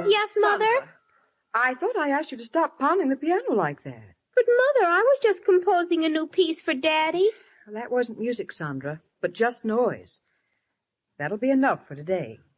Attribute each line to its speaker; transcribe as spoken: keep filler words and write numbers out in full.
Speaker 1: Yes, Mother?
Speaker 2: Sandra, I thought I asked you to stop pounding the piano like that.
Speaker 1: But, Mother, I was just composing a new piece for Daddy.
Speaker 2: Well, that wasn't music, Sandra, but just noise. That'll be enough for today.